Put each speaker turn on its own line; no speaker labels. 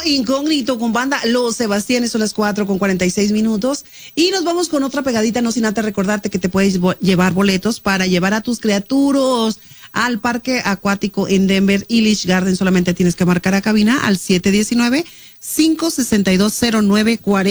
Incógnito con banda Los Sebastianes, son las 4:46. Y nos vamos con otra pegadita, no sin antes recordarte que te puedes llevar boletos para llevar a tus criaturas al parque acuático en Denver, Illich Garden. Solamente tienes que marcar a cabina al 719-562-0940.